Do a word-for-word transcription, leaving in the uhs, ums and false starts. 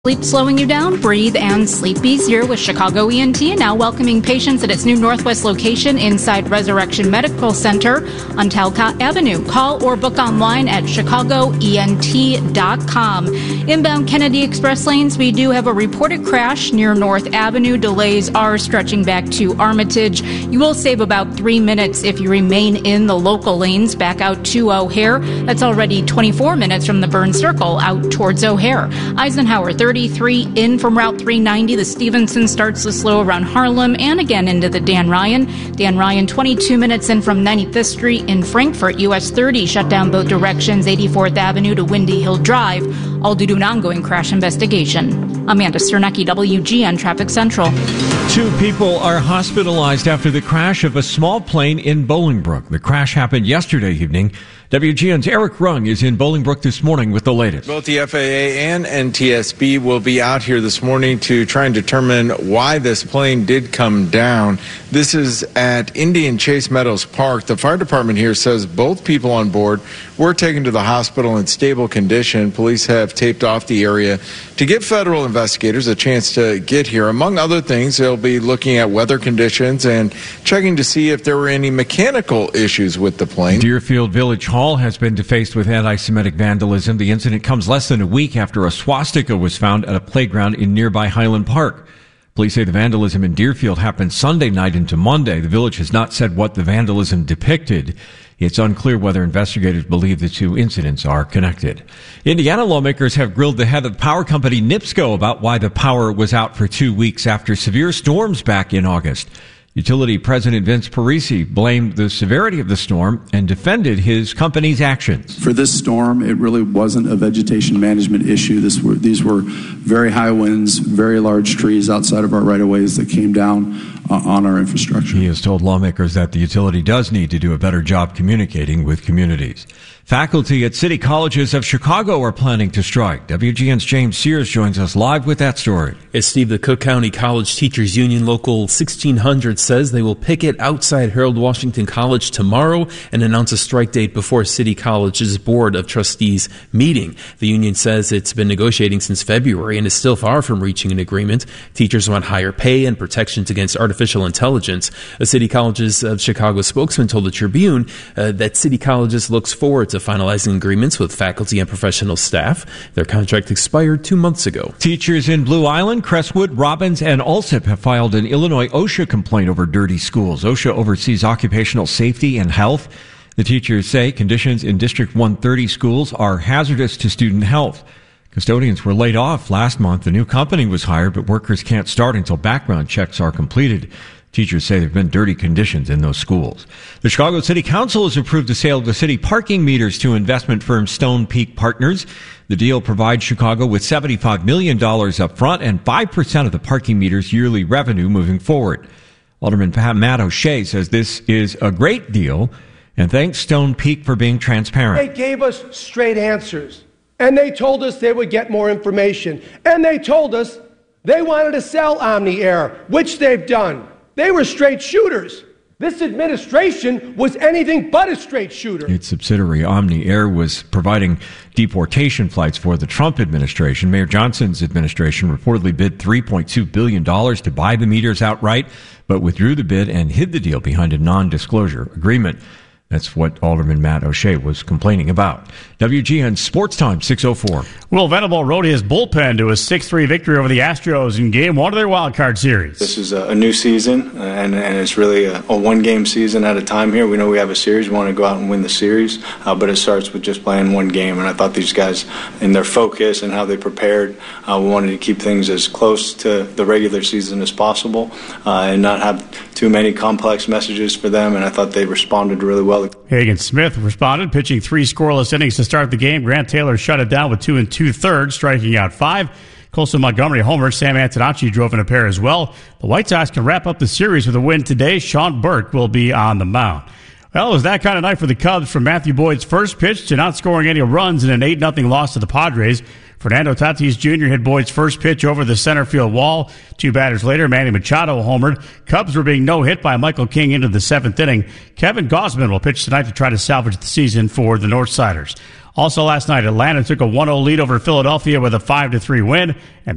Sleep slowing you down? Breathe and sleep easier with Chicago E N T, now welcoming patients at its new Northwest location inside Resurrection Medical Center on Talcott Avenue. Call or book online at chicago e n t dot com. Inbound Kennedy Express lanes, we do have a reported crash near North Avenue. Delays are stretching back to Armitage. You will save about three minutes if you remain in the local lanes back out to O'Hare. That's already twenty-four minutes from the Burn Circle out towards O'Hare. Eisenhower, thirty-three in from Route three ninety. The Stevenson starts to slow around Harlem and again into the Dan Ryan. Dan Ryan, twenty-two minutes in from ninety-fifth Street in Frankfort. U S thirty shut down both directions, eighty-fourth Avenue to Windy Hill Drive, all due to an ongoing crash investigation. Amanda Sternecki, W G N Traffic Central. Two people are hospitalized after the crash of a small plane in Bolingbrook. The crash happened yesterday evening. W G N's Eric Rung is in Bolingbrook this morning with the latest. Both the F A A and N T S B will be out here this morning to try and determine why this plane did come down. This is at Indian Chase Meadows Park. The fire department here says both people on board were taken to the hospital in stable condition. Police have taped off the area to give federal investigators a chance to get here. Among other things, they'll be looking at weather conditions and checking to see if there were any mechanical issues with the plane. Deerfield Village Hall has been defaced with anti-Semitic vandalism. The incident comes less than a week after a swastika was found at a playground in nearby Highland Park. Police say the vandalism in Deerfield happened Sunday night into Monday. The village has not said what the vandalism depicted. It's unclear whether investigators believe the two incidents are connected. Indiana lawmakers have grilled the head of the power company NIPSCO about why the power was out for two weeks after severe storms back in August. Utility President Vince Parisi blamed the severity of the storm and defended his company's actions. For this storm, it really wasn't a vegetation management issue. This were, these were very high winds, very large trees outside of our right-of-ways that came down uh, on our infrastructure. He has told lawmakers that the utility does need to do a better job communicating with communities. Faculty at city colleges of Chicago are planning to strike. W G N's James Sears joins us live with that story. As Steve, the Cook County College Teachers Union Local sixteen hundred says they will picket outside Harold Washington College tomorrow and announce a strike date before City College's Board of Trustees meeting. The union says it's been negotiating since February and is still far from reaching an agreement. Teachers want higher pay and protections against artificial intelligence. A City Colleges of Chicago spokesman told the Tribune uh, that City Colleges looks forward to finalizing agreements with faculty and professional staff. Their contract expired two months ago. Teachers in Blue Island, Crestwood, Robbins, and Alsip have filed an Illinois OSHA complaint over dirty schools. OSHA oversees occupational safety and health. The teachers say conditions in District one thirty schools are hazardous to student health. Custodians were laid off last month. A new company was hired, but workers can't start until background checks are completed. Teachers say there have been dirty conditions in those schools. The Chicago City Council has approved the sale of the city parking meters to investment firm Stone Peak Partners. The deal provides Chicago with seventy-five million dollars up front and five percent of the parking meters' yearly revenue moving forward. Alderman Matt O'Shea says this is a great deal and thanks Stone Peak for being transparent. They gave us straight answers, and they told us they would get more information, and they told us they wanted to sell Omni Air, which they've done. They were straight shooters. This administration was anything but a straight shooter. Its subsidiary Omni Air was providing deportation flights for the Trump administration. Mayor Johnson's administration reportedly bid three point two billion dollars to buy the meters outright, but withdrew the bid and hid the deal behind a non-disclosure agreement. That's what Alderman Matt O'Shea was complaining about. W G N Sports Time, six oh four. Will Venable rode his bullpen to a six three victory over the Astros in game one of their wild card series. This is a new season, and, and it's really a, a one-game season at a time here. We know we have a series. We want to go out and win the series, uh, but it starts with just playing one game. And I thought these guys, in their focus and how they prepared, uh, we wanted to keep things as close to the regular season as possible uh, and not have too many complex messages for them, and I thought they responded really well. Hagen Smith responded, pitching three scoreless innings to start the game. Grant Taylor shut it down with two and two-thirds, striking out five. Colson Montgomery homered. Sam Antonacci drove in a pair as well. The White Sox can wrap up the series with a win today. Sean Burke will be on the mound. Well, it was that kind of night for the Cubs, from Matthew Boyd's first pitch to not scoring any runs in an eight nothing loss to the Padres. Fernando Tatis Junior hit Boyd's first pitch over the center field wall. Two batters later, Manny Machado homered. Cubs were being no-hit by Michael King into the seventh inning. Kevin Gausman will pitch tonight to try to salvage the season for the Northsiders. Also last night, Atlanta took a one oh lead over Philadelphia with a five to three win. And